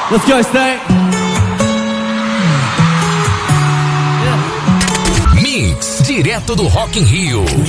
Let's go, Stank. Mix, direto do Rock in Rio.